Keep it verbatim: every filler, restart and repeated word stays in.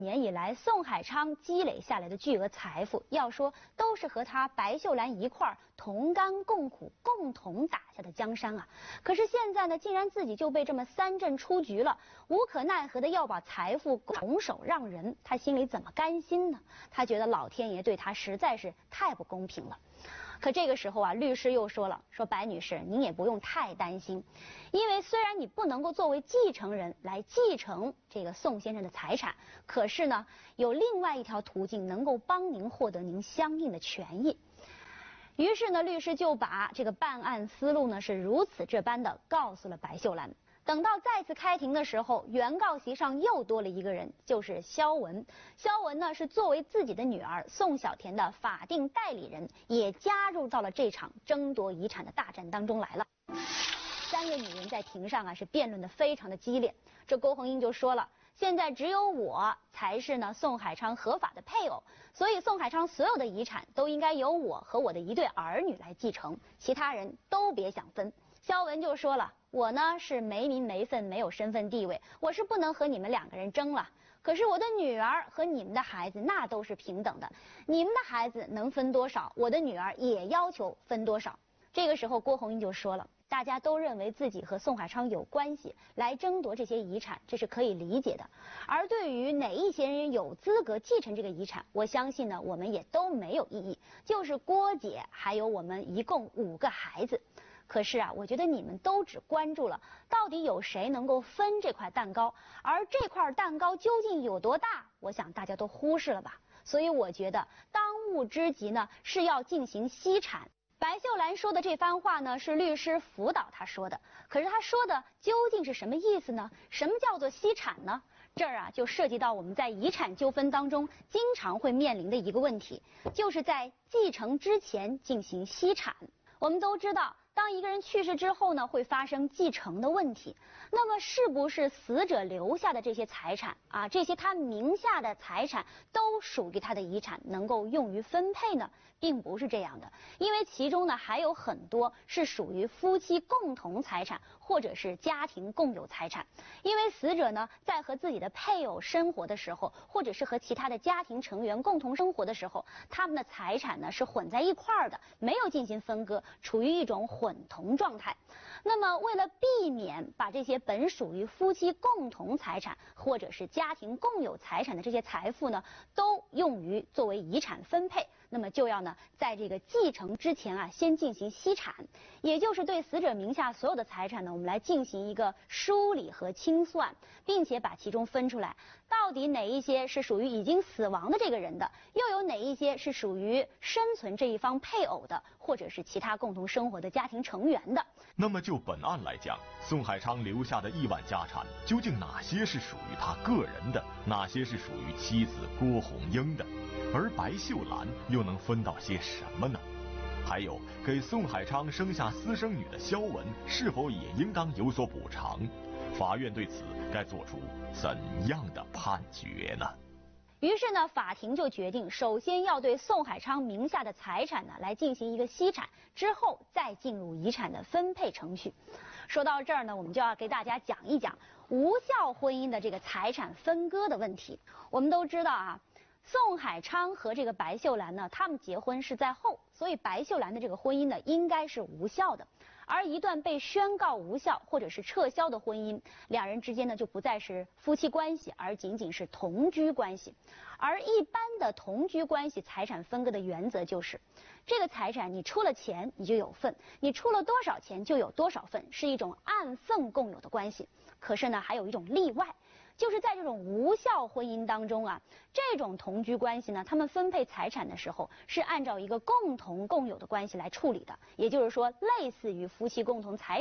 年以来，宋海昌积累下来的巨额财富，要说都是和他白秀兰一块儿同甘共苦、共同打下的江山啊。可是现在呢，竟然自己就被这么三阵出局了，无可奈何的要把财富拱手让人，他心里怎么甘心呢？他觉得老天爷对他实在是太不公平了。可这个时候啊，律师又说了，说白女士，您也不用太担心，因为虽然你不能够作为继承人来继承这个宋先生的财产，可是呢，有另外一条途径能够帮您获得您相应的权益。于是呢，律师就把这个办案思路呢是如此这般的告诉了白秀兰。等到再次开庭的时候，原告席上又多了一个人，就是肖文。肖文呢是作为自己的女儿宋小田的法定代理人，也加入到了这场争夺遗产的大战当中来了。三个女人在庭上啊是辩论的非常的激烈。这郭红英就说了，现在只有我才是呢宋海昌合法的配偶，所以宋海昌所有的遗产都应该由我和我的一对儿女来继承，其他人都别想分。肖文就说了，我呢是没名没分，没有身份地位，我是不能和你们两个人争了。可是我的女儿和你们的孩子那都是平等的，你们的孩子能分多少，我的女儿也要求分多少。这个时候郭红英就说了，大家都认为自己和宋海昌有关系，来争夺这些遗产，这是可以理解的。而对于哪一些人有资格继承这个遗产，我相信呢，我们也都没有异议，就是郭姐还有我们一共五个孩子。可是啊，我觉得你们都只关注了到底有谁能够分这块蛋糕，而这块蛋糕究竟有多大，我想大家都忽视了吧。所以我觉得当务之急呢是要进行析产。白秀兰说的这番话呢，是律师辅导她说的。可是她说的究竟是什么意思呢？什么叫做析产呢？这儿啊，就涉及到我们在遗产纠纷当中经常会面临的一个问题，就是在继承之前进行析产。我们都知道，当一个人去世之后呢，会发生继承的问题。那么是不是死者留下的这些财产啊，这些他名下的财产都属于他的遗产，能够用于分配呢？并不是这样的，因为其中呢还有很多是属于夫妻共同财产或者是家庭共有财产。因为死者呢在和自己的配偶生活的时候，或者是和其他的家庭成员共同生活的时候，他们的财产呢是混在一块儿的，没有进行分割，处于一种混同状态。那么为了避免把这些本属于夫妻共同财产或者是家庭共有财产的这些财富呢，都用于作为遗产分配，那么就要呢在这个继承之前啊，先进行析产，也就是对死者名下所有的财产呢，我们来进行一个梳理和清算，并且把其中分出来，到底哪一些是属于已经死亡的这个人的，又有哪一些是属于生存这一方配偶的，或者是其他共同生活的家庭成员的。 那么就本案来讲，宋海昌留下的亿万家产，究竟哪些是属于他个人的，哪些是属于妻子郭红英的？而白秀兰又能分到些什么呢？还有，给宋海昌生下私生女的肖文是否也应当有所补偿？法院对此该做出怎样的判决呢？ 于是呢，法庭就决定，首先要对宋海昌名下的财产呢来进行一个析产，之后再进入遗产的分配程序。说到这儿呢，我们就要给大家讲一讲无效婚姻的这个财产分割的问题。我们都知道啊，宋海昌和这个白秀兰呢，他们结婚是在后，所以白秀兰的这个婚姻呢应该是无效的。而一段被宣告无效或者是撤销的婚姻，两人之间呢就不再是夫妻关系，而仅仅是同居关系。而一般的同居关系财产分割的原则就是，这个财产你出了钱你就有份，你出了多少钱就有多少份，是一种按份共有的关系。可是呢，还有一种例外，就是在这种无效婚姻当中啊，这种同居关系呢，他们分配财产的时候是按照一个共同共有的关系来处理的，也就是说，类似于夫妻共同财产